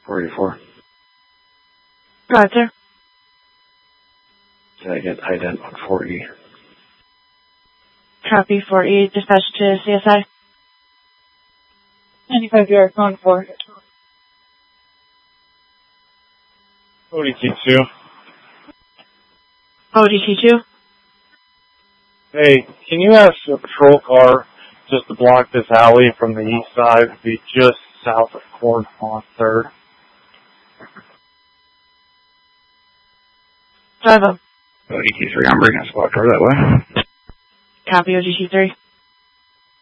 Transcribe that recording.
484. Right, sir. Did I get ident on 4E? Copy 4E. Dispatch to CSI. 95 yard, phone 4. ODT2. ODT2. Hey, can you ask a patrol car just to block this alley from the east side, be just south of Corn on 3rd? Drive up. ODT3, I'm bringing a squad car that way. Copy ODT3.